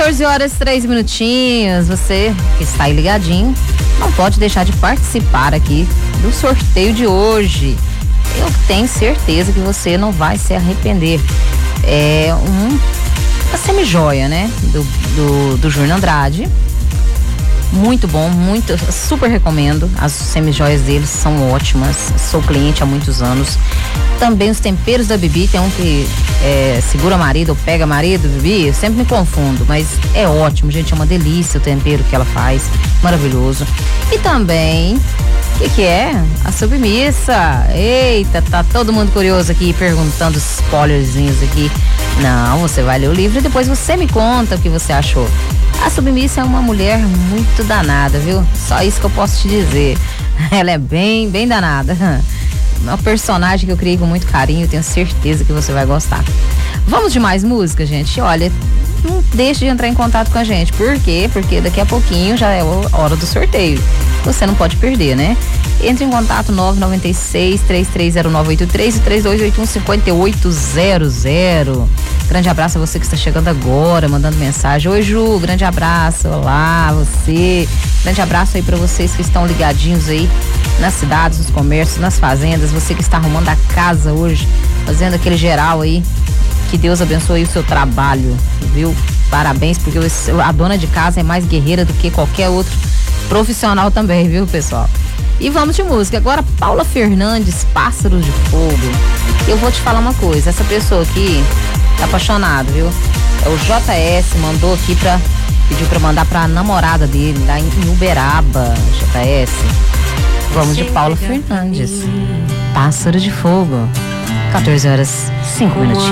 14 horas 3 minutinhos. Você que está aí ligadinho, não pode deixar de participar aqui do sorteio de hoje. Eu tenho certeza que você não vai se arrepender. É uma semijoia, né? Do Júnior Andrade. Muito bom, super recomendo. As semijoias deles são ótimas. Sou cliente há muitos anos. Também os temperos da Bibi, tem um que segura marido ou pega marido, Bibi, eu sempre me confundo, mas é ótimo, gente, é uma delícia o tempero que ela faz, maravilhoso. E também, o que é? A submissa. Eita, tá todo mundo curioso aqui, perguntando os spoilerzinhos aqui. Não, você vai ler o livro e depois você me conta o que você achou. A submissa é uma mulher muito danada, viu? Só isso que eu posso te dizer. Ela é bem danada. Uma personagem que eu criei com muito carinho, tenho certeza que você vai gostar. Vamos de mais música, gente? Olha, não deixe de entrar em contato com a gente. Por quê? Porque daqui a pouquinho já é a hora do sorteio. Você não pode perder, né? Entre em contato 996-330983 e 3281-5800. Grande abraço a você que está chegando agora, mandando mensagem. Oi, Ju, grande abraço. Olá, você. Grande abraço aí para vocês que estão ligadinhos aí nas cidades, nos comércios, nas fazendas. Você que está arrumando a casa hoje, fazendo aquele geral aí. Que Deus abençoe o seu trabalho, viu? Parabéns, porque a dona de casa é mais guerreira do que qualquer outro profissional também, viu, pessoal? E vamos de música. Agora, Paula Fernandes, Pássaros de Fogo. Eu vou te falar uma coisa, essa pessoa aqui tá apaixonado, viu? É o JS, pediu pra mandar pra namorada dele, lá em Uberaba, JS. Vamos de Paula Fernandes, Pássaro de Fogo. 14 horas 5 minutos.